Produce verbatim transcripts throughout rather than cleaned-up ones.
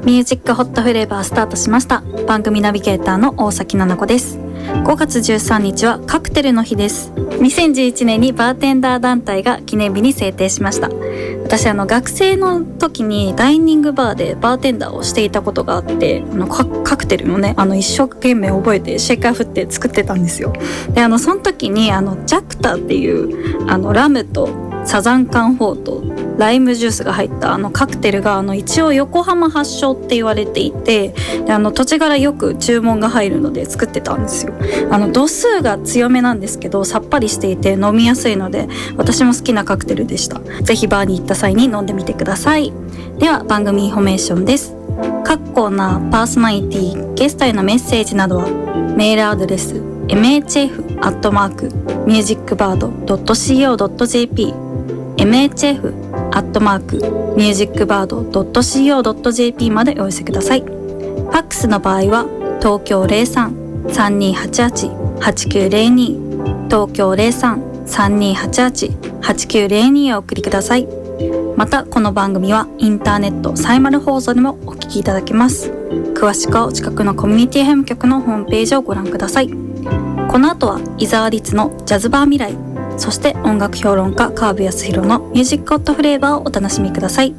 ミュージックホットフレーバースタートしました。番組ナビゲーターの大崎奈々子です。ごがつじゅうさんにちはカクテルの日です。にせんじゅういちねんにバーテンダー団体が記念日に制定しました。私あの学生の時にダイニングバーでバーテンダーをしていたことがあって、あの カ, カクテルのねあの一生懸命覚えてシェイカー振って作ってたんですよ。であのその時にあのジャクタっていうあのラムとサザンカンフォーとライムジュースが入ったあのカクテルがあの一応横浜発祥って言われていて、であの土地柄よく注文が入るので作ってたんですよ。あの度数が強めなんですけどさっぱりしていて飲みやすいので私も好きなカクテルでした。ぜひバーに行った際に飲んでみてください。では番組インフォメーションです。各コーナー、パーソナリティ、ゲストへのメッセージなどはメールアドレス エムエイチエフ アットマーク ミュージックバード ドット シーオー ドット ジェーピー エムエイチエフ アットマーク ミュージックバード ドット シーオー ドット ジェーピー までお寄せください。ファックスの場合は東京 ゼロさん さんにーはちはち はちきゅうゼロに 東京 ゼロさん さんにーはちはち はちきゅうゼロにへお送りください。またこの番組はインターネットサイマル放送でもお聞きいただけます。詳しくはお近くのコミュニティ エフエム 局のホームページをご覧ください。この後は伊沢律のジャズバー未来、そして音楽評論家川辺康弘のミュージックホットフレーバーをお楽しみください。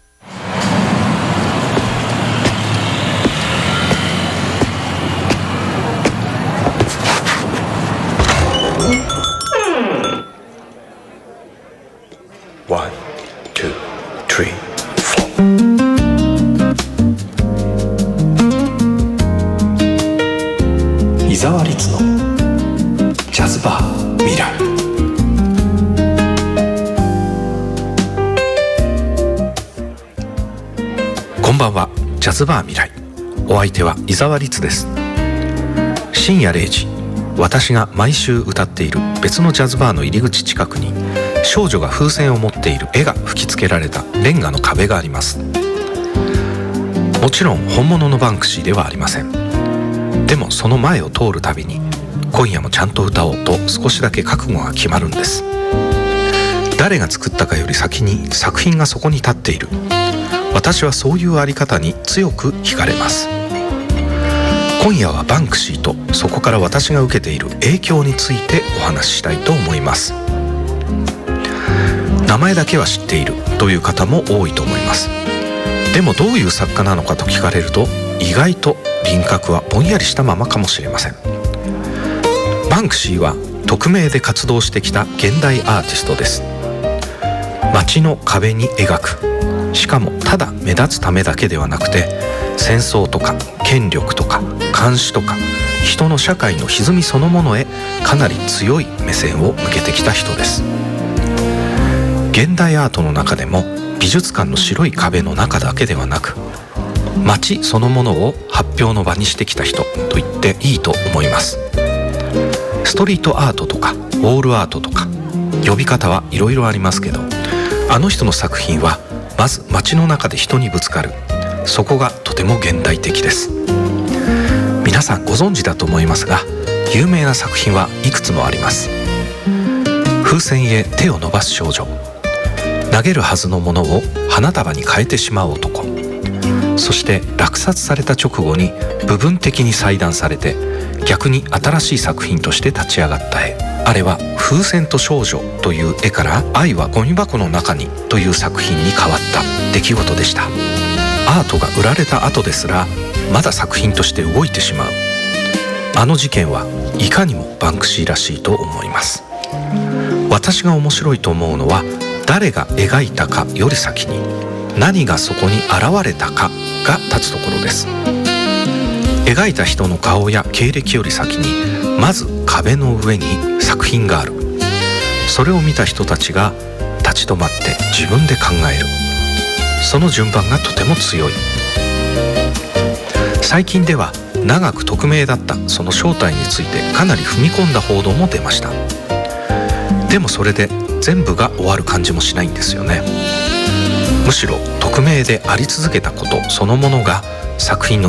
ワン、ツー、スリー、フォー。伊沢律のジャズバー未来。こんばんは。ジャズバー未来、お相手は伊沢律です。深夜れいじ、私が毎週歌っている別のジャズバーの入り口近くに少女が風船を持っている絵が吹き付けられたレンガの壁があります。もちろん本物のバンクシーではありません。でもその前を通るたびに今夜もちゃんと歌おうと少しだけ覚悟が決まるんです。誰が作ったかより先に作品がそこに立っている。私はそういうあり方に強く惹かれます。今夜はバンクシーとそこから私が受けている影響についてお話ししたいと思います。名前だけは知っているという方も多いと思います。でもどういう作家なのかと聞かれると意外と輪郭はぼんやりしたままかもしれません。バンクシーは匿名で活動してきた現代アーティストです。街の壁に描く、しかもただ目立つためだけではなくて戦争とか権力とか監視とか人の社会の歪みそのものへかなり強い目線を向けてきた人です。現代アートの中でも美術館の白い壁の中だけではなく街そのものを発表の場にしてきた人と言っていいと思います。ストリートアートとかウォールアートとか呼び方はいろいろありますけど、あの人の作品はまず街の中で人にぶつかる、そこがとても現代的です。皆さんご存知だと思いますが有名な作品はいくつもあります。風船へ手を伸ばす少女、投げるはずのものを花束に変えてしまう男、そして落札された直後に部分的に裁断されて逆に新しい作品として立ち上がった絵、あれは風船と少女という絵から愛はゴミ箱の中にという作品に変わった出来事でした。アートが売られた後ですらまだ作品として動いてしまう。あの事件はいかにもバンクシーらしいと思います。私が面白いと思うのは誰が描いたかより先に何がそこに現れたかが立つところです。描いた人の顔や経歴より先にまず壁の上に作品がある。それを見た人たちが立ち止まって自分で考える。その順番がとても強い。最近では長く匿名だったその正体についてかなり踏み込んだ報道も出ました。でもそれで全部が終わる感じもしないんですよね。むしろ匿名であり続けたことそのものが作品の